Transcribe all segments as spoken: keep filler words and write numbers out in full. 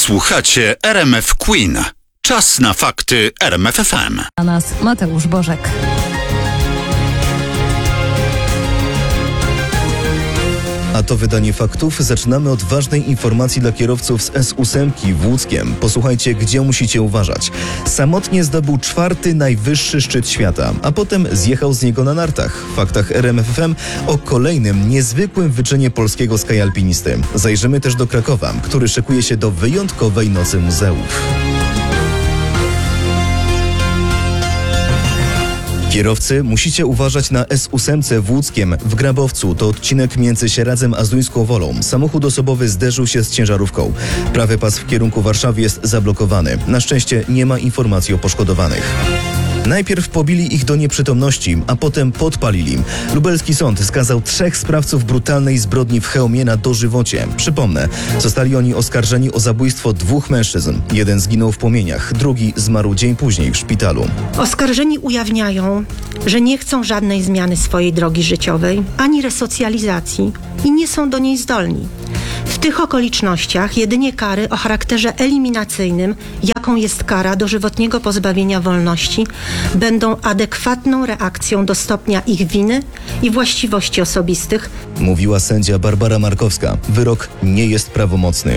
Słuchacie R M F Queen. Czas na fakty R M F F M. A nas Mateusz Bożek. A to wydanie faktów. Zaczynamy od ważnej informacji dla kierowców z S ósem w Łódzkiem. Posłuchajcie, gdzie musicie uważać. Samotnie zdobył czwarty najwyższy szczyt świata, a potem zjechał z niego na nartach. W faktach R M F F M o kolejnym niezwykłym wyczynie polskiego skyalpinisty. Zajrzymy też do Krakowa, który szykuje się do wyjątkowej nocy muzeów. Kierowcy, musicie uważać na S osiem w Łódzkiem. W Grabowcu, to odcinek między Sieradzem a Zduńską Wolą. Samochód osobowy zderzył się z ciężarówką. Prawy pas w kierunku Warszawy jest zablokowany. Na szczęście nie ma informacji o poszkodowanych. Najpierw pobili ich do nieprzytomności, a potem podpalili. Lubelski sąd skazał trzech sprawców brutalnej zbrodni w Chełmie na dożywocie. Przypomnę, zostali oni oskarżeni o zabójstwo dwóch mężczyzn. Jeden zginął w płomieniach, drugi zmarł dzień później w szpitalu. Oskarżeni ujawniają, że nie chcą żadnej zmiany swojej drogi życiowej, ani resocjalizacji i nie są do niej zdolni. W tych okolicznościach jedynie kary o charakterze eliminacyjnym, jaką jest kara dożywotniego pozbawienia wolności, będą adekwatną reakcją do stopnia ich winy i właściwości osobistych. Mówiła sędzia Barbara Markowska. Wyrok nie jest prawomocny.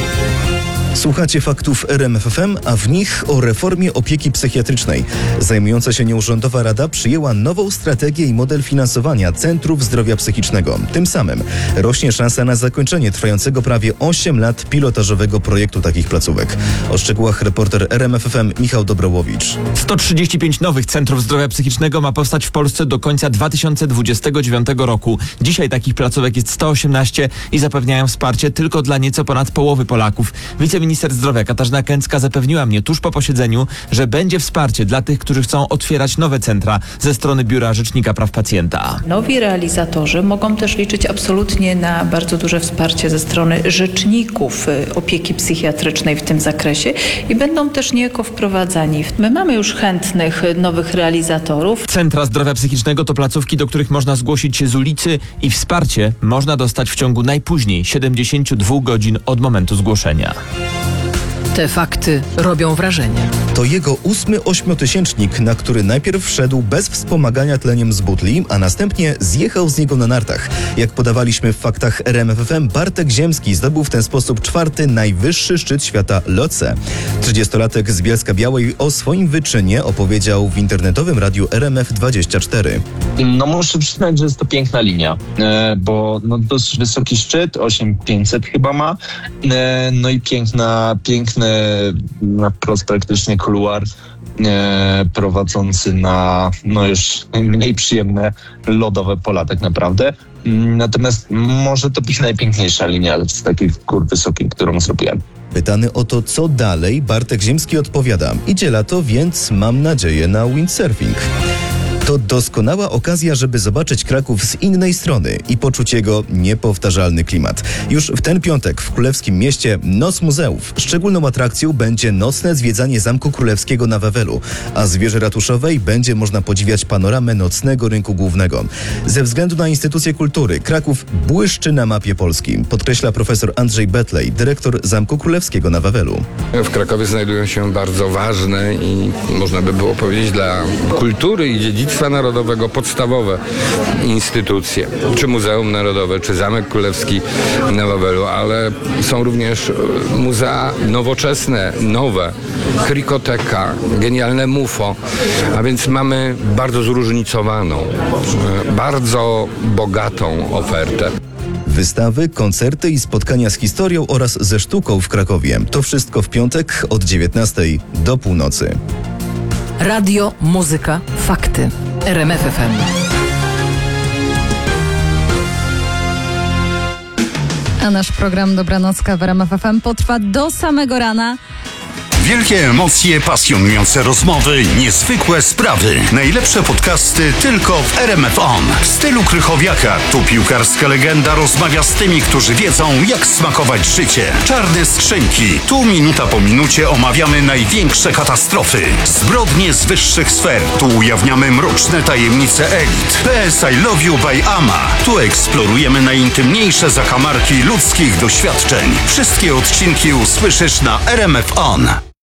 Słuchacie faktów R M F F M, a w nich o reformie opieki psychiatrycznej. Zajmująca się nią Rządowa Rada przyjęła nową strategię i model finansowania centrów zdrowia psychicznego. Tym samym rośnie szansa na zakończenie trwającego prawie osiem lat pilotażowego projektu takich placówek. O szczegółach reporter R M F F M Michał Dobrołowicz. sto trzydzieści pięć nowych centrów zdrowia psychicznego ma powstać w Polsce do końca dwa tysiące dwudziestego dziewiątego roku. Dzisiaj takich placówek jest sto osiemnaście i zapewniają wsparcie tylko dla nieco ponad połowy Polaków. Wiceminister zdrowia Katarzyna Kęcka zapewniła mnie tuż po posiedzeniu, że będzie wsparcie dla tych, którzy chcą otwierać nowe centra ze strony Biura Rzecznika Praw Pacjenta. Nowi realizatorzy mogą też liczyć absolutnie na bardzo duże wsparcie ze strony rzeczników opieki psychiatrycznej w tym zakresie i będą też niejako wprowadzani. My mamy już chętnych nowych realizatorów. Centra zdrowia psychicznego to placówki, do których można zgłosić się z ulicy i wsparcie można dostać w ciągu najpóźniej siedemdziesięciu dwóch godzin od momentu zgłoszenia. Te fakty robią wrażenie. To jego ósmy ośmiotysięcznik, na który najpierw wszedł bez wspomagania tleniem z butli, a następnie zjechał z niego na nartach. Jak podawaliśmy w faktach R M F F M, Bartek Ziemski zdobył w ten sposób czwarty najwyższy szczyt świata Lhotse. trzydziestolatek z Bielska-Białej o swoim wyczynie opowiedział w internetowym radiu R M F dwadzieścia cztery. No muszę przyznać, że jest to piękna linia, e, bo no, dość wysoki szczyt, osiem tysięcy pięćset chyba ma, e, no i piękna, piękny na wprost praktycznie kuluar e, prowadzący na no już mniej przyjemne lodowe pola tak naprawdę. Natomiast może to być najpiękniejsza linia z takich gór wysokich, którą zrobiłem. Pytany o to, co dalej, Bartek Ziemski odpowiada: idzie lato, więc mam nadzieję na windsurfing. To doskonała okazja, żeby zobaczyć Kraków z innej strony i poczuć jego niepowtarzalny klimat. Już w ten piątek w Królewskim Mieście Noc Muzeów. Szczególną atrakcją będzie nocne zwiedzanie Zamku Królewskiego na Wawelu, a z wieży ratuszowej będzie można podziwiać panoramę nocnego rynku głównego. Ze względu na instytucje kultury Kraków błyszczy na mapie Polski, podkreśla profesor Andrzej Betlej, dyrektor Zamku Królewskiego na Wawelu. W Krakowie znajdują się bardzo ważne i można by było powiedzieć dla kultury i dziedzictwa narodowego podstawowe instytucje, czy Muzeum Narodowe, czy Zamek Królewski na Wawelu, ale są również muzea nowoczesne, nowe, Krikoteka, genialne M U F O, a więc mamy bardzo zróżnicowaną, bardzo bogatą ofertę. Wystawy, koncerty i spotkania z historią oraz ze sztuką w Krakowie. To wszystko w piątek od dziewiętnastej do północy. Radio, muzyka, fakty. R M F F M. A nasz program Dobranocka w R M F F M potrwa do samego rana. Wielkie emocje, pasjonujące rozmowy, niezwykłe sprawy. Najlepsze podcasty tylko w R M F On. W stylu Krychowiaka. Tu piłkarska legenda rozmawia z tymi, którzy wiedzą, jak smakować życie. Czarne skrzynki. Tu minuta po minucie omawiamy największe katastrofy. Zbrodnie z wyższych sfer. Tu ujawniamy mroczne tajemnice elit. P S I Love You by Ama. Tu eksplorujemy najintymniejsze zakamarki ludzkich doświadczeń. Wszystkie odcinki usłyszysz na R M F On.